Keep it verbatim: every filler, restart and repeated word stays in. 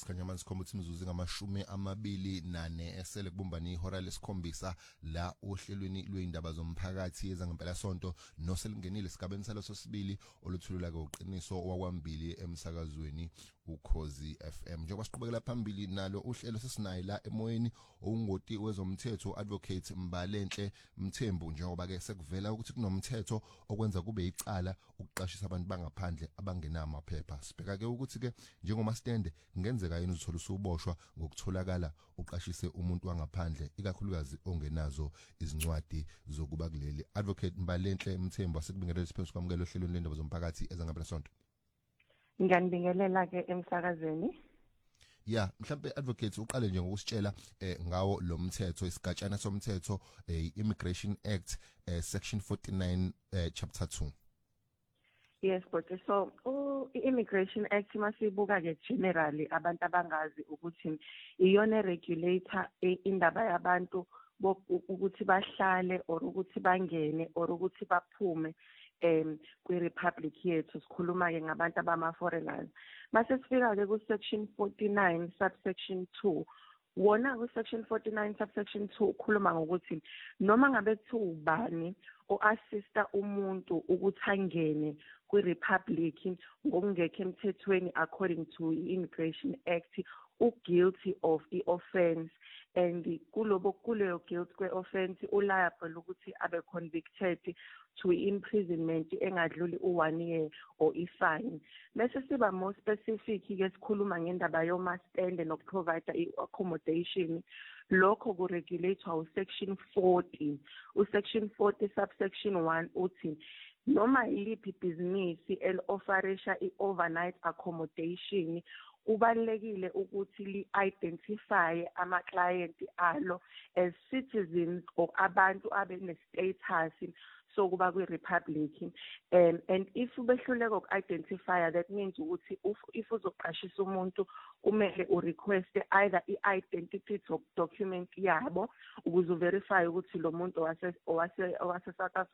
isikanyamani sikhomba ukuthi imizuzu ngamashumi amabili nane esele kubumbani ihora lesikhombisa la ohlelweni lweindaba zomphakathi ezangempela sonto noselingenile isigabeni salo sosibili oluthulula ke uqiniso wakwambili emsakazweni uKhozi F M. Njengoba siqhubekela phambili nalo uhlelo sesinayi la emoyeni ongoti wezomthetho advocate Mbalenhle Mthembu, njengoba ke sekuvela ukuthi kunomthetho okwenza kube icala ukuqashisa abantu bangaphandle abangenamaphepha. Sibheka ke ukuthi ke njengoma stende kungenzeka yini uzithola usuboshwa ngokutholakala uqashise umuntu wangaphandle ikakhulukazi ongenazo izincwadi zokuba kuleli. Advocate Mbalenhle Mthembu asekubingelela isiphendulo kwamukela ohlelweni lwendaba zomphakathi ezangempela sonto. Ngiyanibingelela ke emsakazweni. Yeah, mhlambe advocate uqale nje ngokusitshela eh, ngawo lo mthetho isigatshana somthetho eh, Immigration Act eh, section forty-nine eh, chapter two. Yes, but so oh, Immigration Act masibuka ke generally abantu abangazi ukuthi iyona regulator indaba yabantu ukuthi bahlale or ukuthi bangene or ukuthi baphume em kwi republic yethu. Sikhuluma ke ngabantu abama foreigners. Mase sifika ke ku section forty-nine subsection two. Wona ku section forty-nine subsection two ukhuluma ngokuthi noma ngabe kuthiwa ubani o assista umuntu ukuthi angene kwi republic ngokungekho emthethweni according to Immigration Act u guilty of the offense, and kulobo kuleyo guilt kwe offense uliable ukuthi abe convicted to imprisonment engadluli u one year or i fine. Mase siba more specific ke sikhuluma ngendaba yo must stand and provide i accommodation. Lokho ku regulator u section forty. U section forty subsection one uthi noma iliphi business el offerisha i overnight accommodation ubalekile ukuthi li identify ama client alo as citizens or abantu abene status so kuba kwi republic, um, and if ubehluleka uk identify that means ukuthi if uzoqashisa umuntu kumele u request either i identity document yabo ukuze verify ukuthi lo muntu owase owase South Africa